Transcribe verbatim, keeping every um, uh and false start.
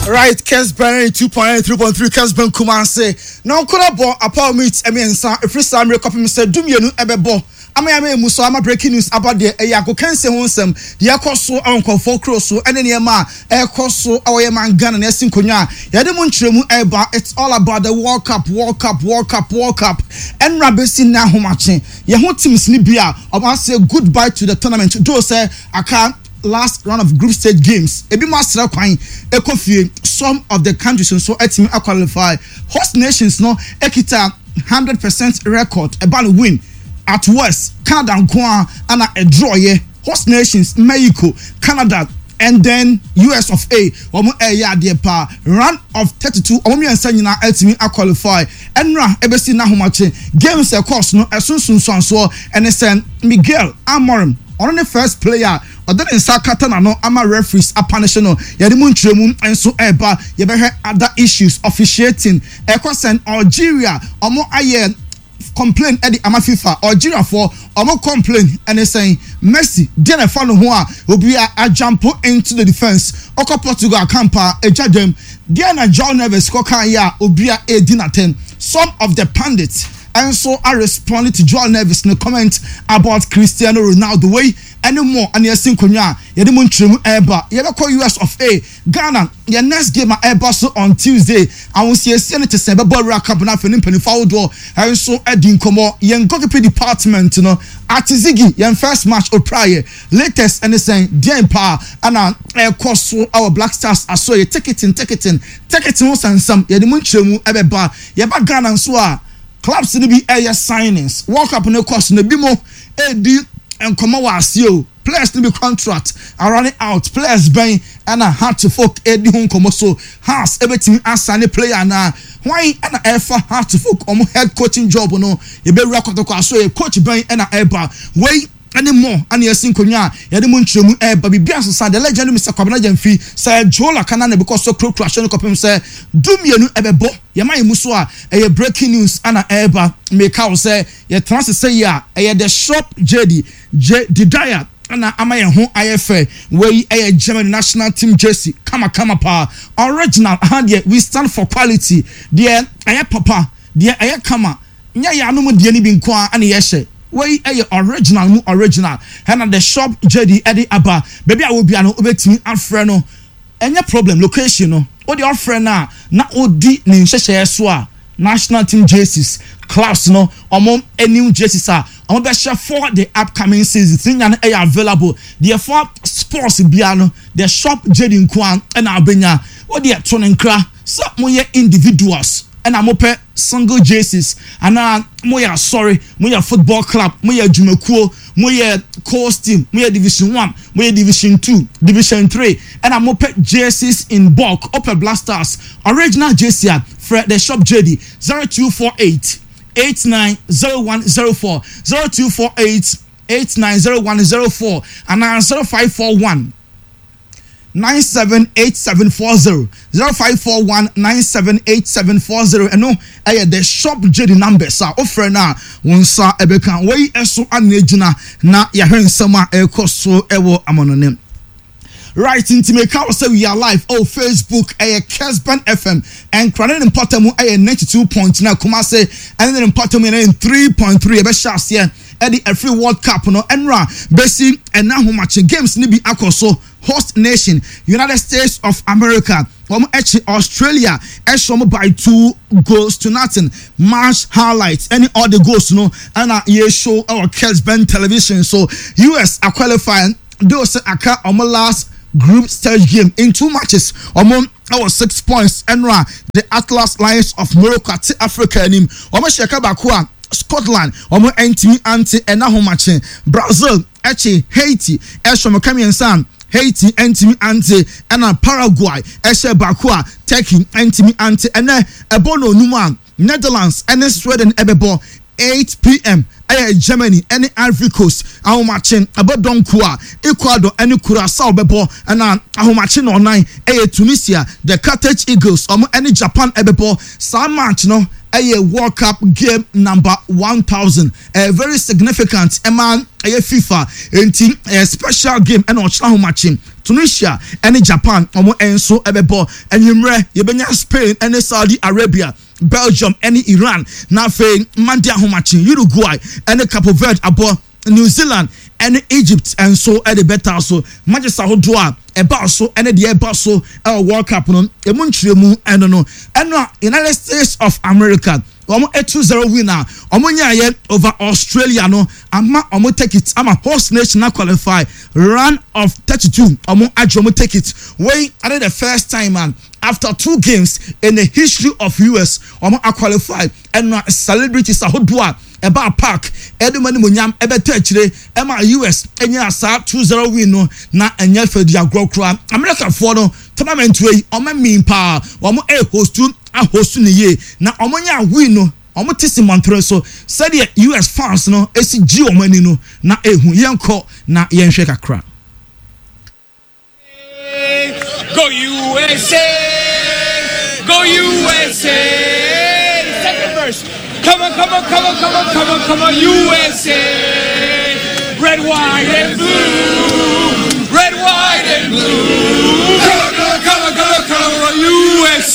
Right, Kesben two point three point three Kesben Kumase. Now could I bo apart meet I mean sa if some copy me said do me no ebebo. Ama ya me muso ama breaking news about the eyako kense honsem the akoso anko for cross so ene ne ma ekoso awoye man Ghana na sinkonwa ya de montremu eba. It's all about the World Cup World Cup World Cup World Cup en rabesi na homache ye ho teams ni bia oba say goodbye to the tournament do say aka last round of group stage games ebi masra kwan ekofie some of the countries so etimi qualify host nations no ekita one hundred percent record about win at worst Canada and Kwa and a draw ye host nations Mexico Canada and then U S of A omo eya de pa round of thirty-two omo yansa nyina etimi qualify enra ebesi na homache games e course no esunsun so and sen Miguel Amorim on the first player other than Sakatana no ama referees a punish no yadi muntremu enso eba yebehwe other issues officiating ekosen Algeria omo aye complain at the ama FIFA Algeria for omo complain and they saying Messi didn't follow who are obi a jump into the defense oko Portugal camper e jadem Diana John Neves kokan ya obi a e dinaten some of the pundits and so I responded to John Neves in the comment about Cristiano Ronaldo way anymore and yes sinkonya yede montremu eba yebe call U S of A Ghana your next game at Airbus on Tuesday I will see a senator say bebo Cup na fe nimpani foul and so edin komo yen goalkeeper department you know at Ziggy yen first match or prior latest and saying dear power and uh course our Black Stars I saw you ticketing ticketing ticketing and some yede montremu ebeba yeba Ghana so a clubs to be air signings walk up no cost no bimo edi and come was you players to be contract are running out players buying and I had to folk edi home come so has everything as any player na why and ever had to folk on head coaching job no you be record to so a coach buying and ever wait anymore and yes sinkonya yade montremu e ba bibia so the legend Mister Kwabena Jamfi say Jola kana na because so crow crash no kopem say dumienu ebebo ye man muso a e breaking news ana eba make out say ye trans say ya e the shop J D J Didaya ana amaye ho ayefe we e German national team jersey kama kama pa original and we stand for quality there aye papa there aye kama nya ya no mu de ni bi nko ana ye hye we a original mu original and the shop J D Eddie Abba baby I will be an obetimi afre no any problem location no o the afre na na odi ni nhyehyɛ so a national team jerseys class no omo any jerseys a omo be share for the upcoming season thing na e available the for sports bia no the shop J D Nkwan and abenya o the to nkra so moye individuals and I'm up single jerseys and uh moya sorry moya football club moya jumakuo moya course team moya division one moya division two division three and I'm up jerseys in bulk upper blasters original jersey for the shop J D zero two four eight eight nine zero one zero four zero two four eight eight nine zero one zero four and uh, zero five four one nine seven eight seven four zero zero five four one nine seven eight seven four zero and no eh the shop J D numbers are offer na wonsa ebeka we eso anagina na ya hwensema ekoso ewo amononem right into make out say we are live oh Facebook eh Kesben F M and credit important mu eh ninety-two point nine Kumase and then important in three point three ebe shas here at the every World Cup no enra besi and now match games ni bi akoso host nation United States of America um actually Australia eshom by two goals to nothing match highlights any other goals no and uh, ye show our Kesben television so U S are qualifying those aka um last group stage game in two matches um our six points enra the Atlas Lions of Morocco to Africa nim um sheka bakwa Scotland omo entimi anti enahomache Brazil echi Haiti eshom kamiensan Haiti entimi anti ena Paraguay eshe bakwa Turkey entimi anti ene ebono numa Netherlands ene Sweden ebebo eight p.m. eh Germany any Ivory Coast ahomache abodonkua Ecuador any Curaçao bebo ena ahomache no nine eh Tunisia the Carthage Eagles omo any Japan ebebo sa match no a World Cup game number one thousand. A very significant Eman a FIFA enti a special game and Ochlahu matching. Tunisia and Japan omo enso ebebo enyimre yebenya Spain and Saudi Arabia, Belgium and Iran. Na fe mandia ho matching Uruguay and Cape Verde abo New Zealand and Egypt and so at the better so Manchester Hodoa eba so and the eba so our World Cup no emunchiremu eno no eno United States of America omo a two zero winner omo nyaye over Australia no ama omo take it ama host nation na qualify run of thirty-two omo ajo omo take it way at the first time man after two games in the history of U S omo qualify and celebrities Hodoa eba park edumani munyam ebe techire ema U S enya asa two zero win no na enya fedi agrokra America for no tournament wey omo mean pa omo e host a host ni ye na omo nya win no omo tisi montre so said the U S fans no esi gi omo ani no na ehu yenko na yenhwe kakra. Go U S A, go U S A. Second verse. Come on, come on, come on, come on, come on, come on, U S A. Red, white, and blue.